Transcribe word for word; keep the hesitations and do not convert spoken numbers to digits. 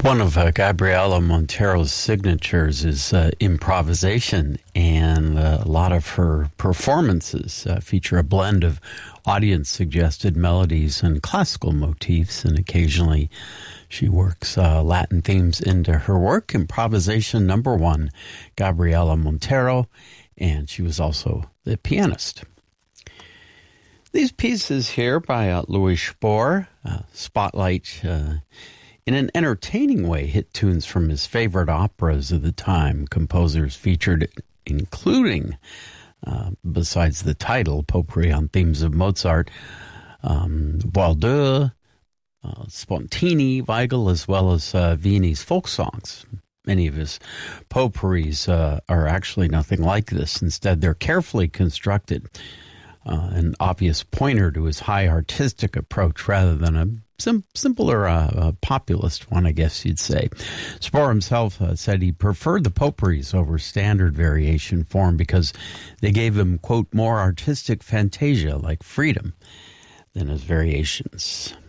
One of uh, Gabriela Montero's signatures is uh, improvisation, and uh, a lot of her performances uh, feature a blend of audience-suggested melodies and classical motifs, and occasionally she works uh, Latin themes into her work. Improvisation number one, Gabriela Montero, and she was also the pianist. These pieces here by uh, Louis Spohr uh, spotlight uh, in an entertaining way hit tunes from his favorite operas of the time. Composers featured, including, uh, besides the title, potpourri on themes of Mozart, um, Boieldieu, uh, Spontini, Weigel, as well as uh, Viennese folk songs. Many of his potpourris uh, are actually nothing like this. Instead, they're carefully constructed, uh, an obvious pointer to his high artistic approach rather than a sim- simpler uh, uh, populist one, I guess you'd say. Spohr himself uh, said he preferred the potpourris over standard variation form because they gave him, quote, more artistic fantasia like freedom than his variations.